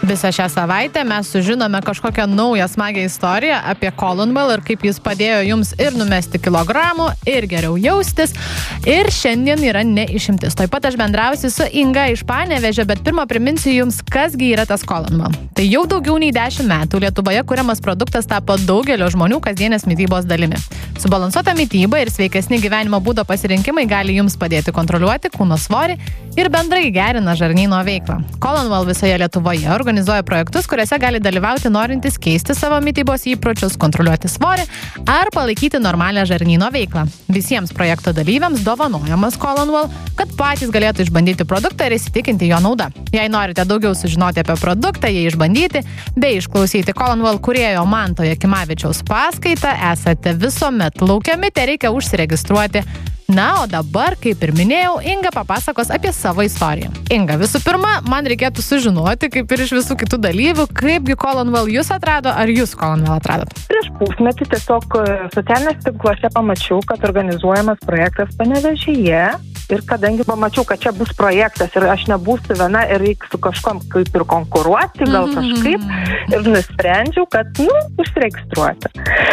Visą šią savaitę mes sužinome kažkokią naują smagią istoriją apie Colonwell ir kaip jis padėjo jums ir numesti kilogramų, ir geriau jaustis. Ir šiandien yra ne išimtis. Taip pat aš bendrausiu su Inga iš Panevėžio, bet pirmą priminsiu jums, kasgi yra tas Colonwell. Tai jau daugiau nei 10 metų Lietuvoje kuriamas produktas tapo daugelio žmonių kasdienės mitybos dalimi. Subalansuota mityba ir sveikesni gyvenimo būdo pasirinkimai gali jums padėti kontroliuoti kūno svorį ir bendrai gerina žarnyno veiklą. Colonwell visoje Lietuvoje organizuoja projektus, kuriuose gali dalyvauti norintys keisti savo mitybos įpročius, kontroliuoti svorį ar palaikyti normalią žarnyno veiklą. Visiems projekto dalyviams dovanojamas Colonwell, kad patys galėtų išbandyti produktą ir įsitikinti jo naudą. Jei norite daugiau sužinoti apie produktą, jį išbandyti, bei išklausyti Colonwell kūrėjo Manto Jakimavičiaus paskaitą, esate visuomet laukiami, tai reikia užsiregistruoti. Na, o dabar, kaip ir minėjau, Inga papasakos apie savo istoriją. Inga, visų pirma, man reikėtų sužinoti, kaip ir iš visų kitų dalyvių, kaipgi Colonwell jūs atrado, ar jūs Colonwell atradot? Prieš pusmetį tiesiog socialinės tinkluose pamačiau, kad organizuojamas projektas Panevėžyje. Ir kadangi pamačiau, kad čia bus projektas ir aš nebūsiu viena ir reiks su kažkom kaip ir konkuruoti, gal kažkaip, ir nusprendžiau, kad, užsiregistruoti.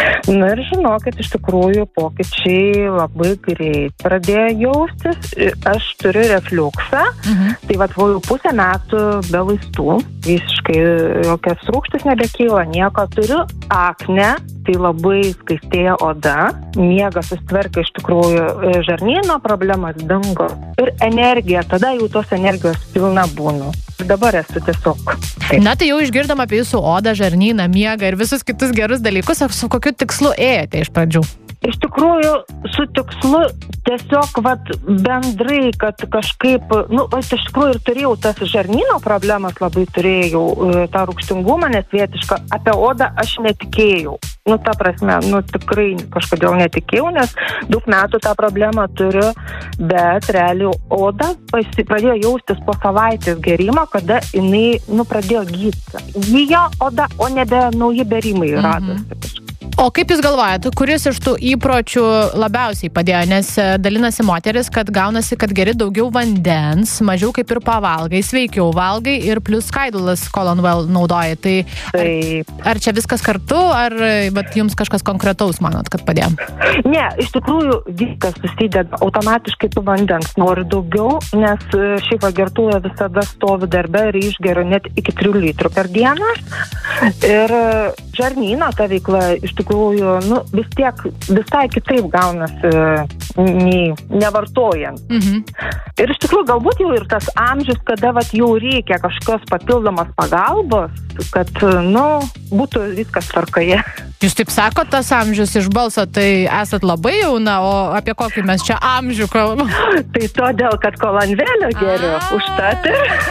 Ir žinokit, iš tikrųjų pokyčiai labai greit pradėjo jaustis. Aš turiu refliuksą, tai jau pusę metų be vaistų, visiškai jokias rūgštis nebekyla, nieko. Turiu akne, tai labai skaistėja oda, miegas susitvarkė iš tikrųjų, žarnyno problemas dingo ir energija, tada jau tos energijos pilna būnu. Ir dabar esu tiesiog. Taip. Na, tai jau išgirdom apie jūsų odą, žarnyną, miegą ir visus kitus gerus dalykus, su kokiu tikslu ėjate iš pradžių? Iš tikrųjų, su tikslu tiesiog bendrai, kad kažkaip, aš iš tikrųjų ir turėjau tas žarnyno problemas, labai turėjau tą rūgštingumą nesvietišką, apie odą aš netikėjau. Ta prasme, tikrai kažkodėl netikėjau, nes daug metų tą problemą turiu, bet realiai oda pradėjo jaustis po savaitės gerimo, kada jinai, pradėjo gydti. Gyjo oda, o nebe nauji berimai radosi. O kaip jūs galvojate, kuris iš tų įpročių labiausiai padėjo? Nes dalinasi moteris, kad gaunasi, kad geri daugiau vandens, mažiau kaip ir pavalgai, sveikiau valgai ir plus skaidulas Colonwell naudoja. Tai ar čia viskas kartu, ar jums kažkas konkretaus manot, kad padėjo? Ne, iš tikrųjų viskas susideda automatiškai tų vandens. Noriu daugiau, nes šiaip gertuvė visada stovi darbe ir išgeriu net iki 3 litrų per dieną. Ir žarnyno ta veikla iš tikrųjų, vis tiek visai kitaip gaunasi nei nevartojant. Ir iš tikrųjų, galbūt jau ir tas amžius, kada jau reikia kažkokios papildomos pagalbos, kad, būtų viskas tvarkoje. Jūs taip sakot, tas amžius iš balso, tai esat labai jauna, o apie kokį mes čia amžių kalbam? Tai todėl, kad Colonwell'o geriu, užtat.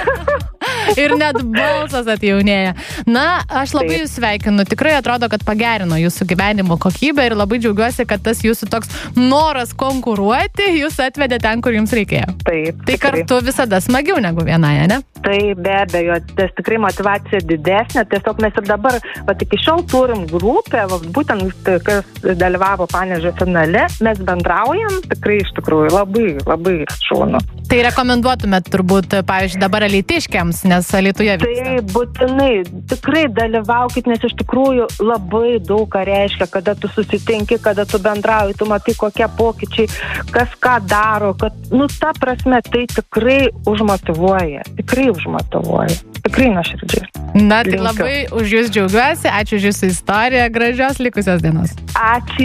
Ir net balsas atjaunėja. Na, aš labai jūs sveikinu. Tikrai atrodo, kad pagerino jūsų gyvenimo kokybę ir labai džiaugiuosi, kad tas jūsų toks noras konkuruoti jūs atvedė ten, kur jums reikėjo. Taip. Tai kartu visada smagiau negu vienaje, ne? Tai be abejo, tas tikrai motyvacija didesnė. Tiesiog mes ir dabar, iki šiol turim grupę, būtent kas dalyvavo Panevėžio finale, mes bendraujam, tikrai iš tikrųjų labai, labai šaunu. Tai rekomenduotumėt turbūt, pavyzdžiui, dabar alytiškiams, nes Alytuje vyksta. Tai būtinai, tikrai dalyvaukit, nes iš tikrųjų labai daug ką reiškia, kada tu susitinki, kada tu bendrauji, tu matai kokie pokyčiai, kas ką daro, kad, ta prasme, tai tikrai užmotyvuoja, tikrai nuoširdžiai. Na, tai labai už jūs džiaugiuosi, ačiū už jūsų istoriją, gražios likusios dienos. Ačiū.